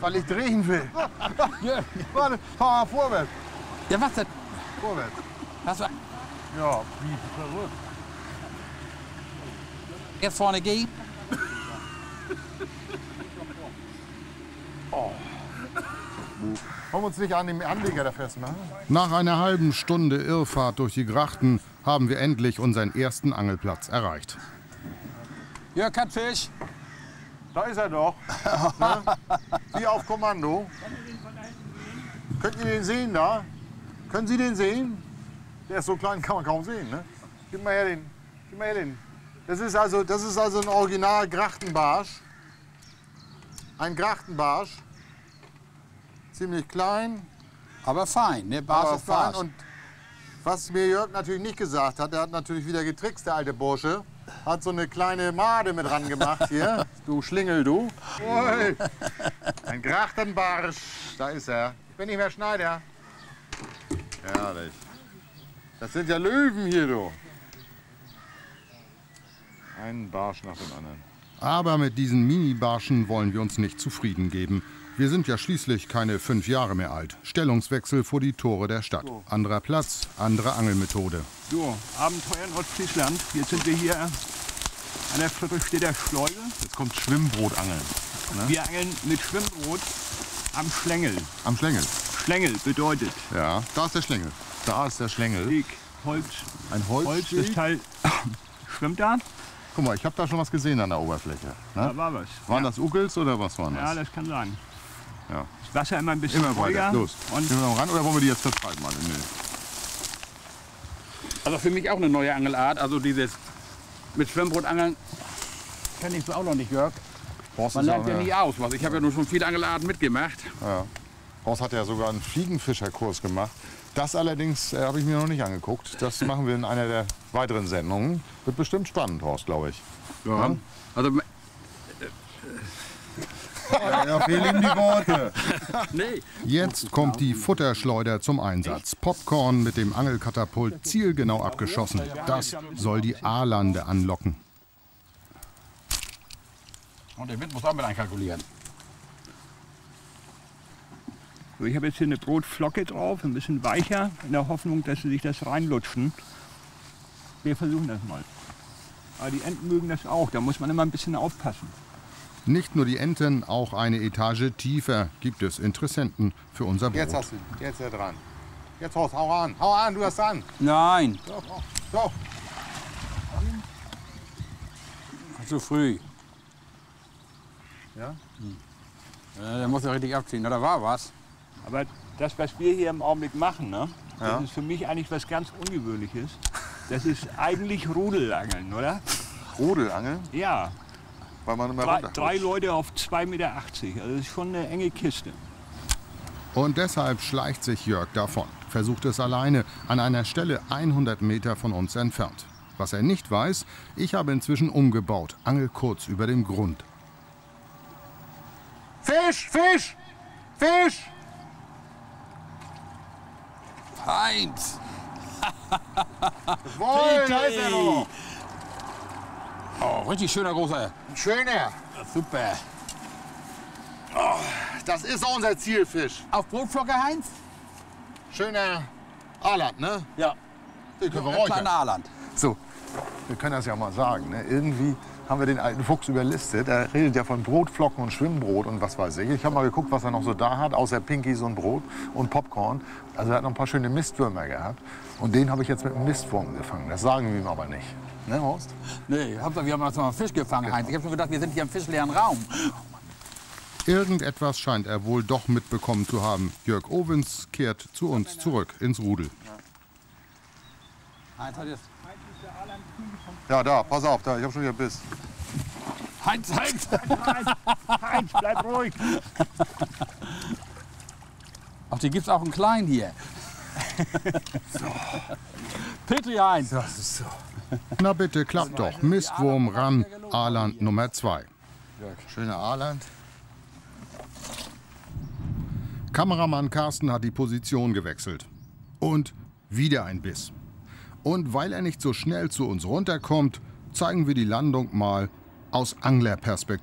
weil ich drehen will. Ja. Warte, fahr mal vorwärts. Ja, was denn? Vorwärts. Was war? Ja, wie verrückt. Jetzt vorne gehen. Wollen wir uns nicht an dem Anleger da festmachen? Nach einer halben Stunde Irrfahrt durch die Grachten haben wir endlich unseren ersten Angelplatz erreicht. Jörg hat Fisch. Da ist er doch. Ne? Wie auf Kommando. Könnt ihr den sehen da? Können Sie den sehen? Der ist so klein, kann man kaum sehen. Ne? Gib mal her den. Gib mal her den. Das ist also ein Original Grachtenbarsch. Ein Grachtenbarsch. Ziemlich klein, Aber fein, ne? aber Barsch ist fein. Barsch. Und was mir Jörg natürlich nicht gesagt hat, der hat natürlich wieder getrickst, der alte Bursche. Hat so eine kleine Made mit ran gemacht hier. Du Schlingel, du. Ui. Ein Grachtenbarsch, da ist er. Ich bin nicht mehr Schneider. Herrlich. Das sind ja Löwen hier, du. Ein Barsch nach dem anderen. Aber mit diesen Mini-Barschen wollen wir uns nicht zufrieden geben. Wir sind ja schließlich keine 5 Jahre mehr alt. Stellungswechsel vor die Tore der Stadt. Anderer Platz, andere Angelmethode. So, Abenteuer Nordfriesland. Jetzt sind wir hier an der Friedrichstädter Schleuse. Jetzt kommt Schwimmbrotangeln. Ne? Wir angeln mit Schwimmbrot am Schlängel. Am Schlängel. Schlängel bedeutet Ja, da ist der Schlängel. Da ist der Schlängel. Steg, Holz. Ein Holz, Holzsteg. das Teil schwimmt da. Guck mal, ich habe da schon was gesehen an der Oberfläche. Da Ne? war was. Waren Ja. das Uckels oder was waren Ja, das? das kann sein. Ja. Das Wasser immer ein bisschen Immer weiter, ruhiger. los. Und Sind wir noch ran oder wollen wir die jetzt vertreiben? Alle? Nö. Also für mich auch eine neue Angelart. Also dieses mit Schwimmbrotangeln kenne ich so auch noch nicht, Jörg. Horst, Man ist lernt ja auch nie aus. Was. Ich habe ja nur schon viele Angelarten mitgemacht. ja. Horst hat ja sogar einen Fliegenfischerkurs gemacht. Das allerdings habe ich mir noch nicht angeguckt. Das machen wir in einer der weiteren Sendungen. Wird bestimmt spannend, Horst, glaube ich. Ja. Also Ja, fehlen ihm die Worte. nee. Jetzt kommt die Futterschleuder zum Einsatz. Popcorn mit dem Angelkatapult zielgenau abgeschossen. Das soll die Aalande anlocken. Und der Wind muss auch mit einkalkulieren. so, ich habe jetzt hier eine Brotflocke drauf, ein bisschen weicher, in der Hoffnung, dass sie sich das reinlutschen. Wir versuchen das mal. Aber die Enten mögen das auch, da muss man immer ein bisschen aufpassen. Nicht nur die Enten, auch eine Etage tiefer gibt es Interessenten für unser Brot. Jetzt hast du, jetzt ist er dran. Jetzt Horst, hau an, du hast an. Nein, So. zu früh. Ja? Ja, der muss ja richtig abziehen. Na, da war was. Aber das, was wir hier im Augenblick machen, ne, Ja. das ist für mich eigentlich was ganz Ungewöhnliches. Das ist eigentlich Rudelangeln, oder? Rodelangeln, Ja, weil man immer drei Leute auf 2,80 Meter. Also das ist schon eine enge Kiste. Und deshalb schleicht sich Jörg davon, versucht es alleine an einer Stelle 100 Meter von uns entfernt. Was er nicht weiß, ich habe inzwischen umgebaut, angel kurz über dem Grund. Fisch, Fisch, Fisch. Heinz! Wohl, da ist er noch. Oh, richtig schöner großer. Schöner. Super. Das ist unser Zielfisch. Auf Brotflocke, Heinz? Schöner Aaland, ne? Ja. Den können wir Ein räuchern. kleiner Aaland. So, wir können das ja mal sagen. Ne? Irgendwie haben wir den alten Fuchs überlistet. Er redet ja von Brotflocken und Schwimmbrot und was weiß ich. Ich habe mal geguckt, was er noch so da hat, außer Pinkies und Brot und Popcorn. Also er hat noch ein paar schöne Mistwürmer gehabt. Und den habe ich jetzt mit einem Mistwurm gefangen. Das sagen wir ihm aber nicht. Ne, Horst? Nee, Hauptsache, wir haben jetzt mal einen Fisch gefangen, Heinz. Ich habe schon gedacht, wir sind hier im fischleeren Raum. Irgendetwas scheint er wohl doch mitbekommen zu haben. Jörg Owens kehrt zu uns zurück ins Rudel. Heinz hat jetzt. Ja, da, pass auf, da, ich habe schon wieder Biss. Heinz, Heinz! Heinz, bleib ruhig. Ach, die gibt's auch einen kleinen hier. So. Petri, Heinz. Das ist so. Na bitte, klappt doch. Mistwurm ran, Aaland Nummer 2. Schöner Aaland. Kameramann Carsten hat die Position gewechselt. Und wieder ein Biss. Und weil er nicht so schnell zu uns runterkommt, zeigen wir die Landung mal aus Anglerperspektive.